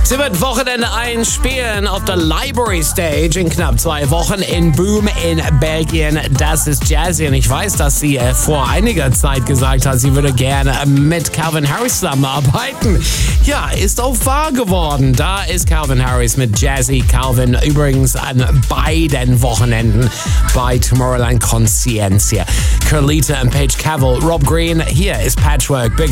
Sie wird Wochenende einspielen auf der Library Stage in knapp 2 Wochen in Boom in Belgien. Das ist Jazzy und ich weiß, dass sie vor einiger Zeit gesagt hat, sie würde gerne mit Calvin Harris zusammenarbeiten. Ja, ist auch wahr geworden. Da ist Calvin Harris mit Jazzy Calvin übrigens an beiden Wochenenden bei Tomorrowland Consciencia. Carlita und Paige Cavill, Rob Green, hier ist Patchwork. Big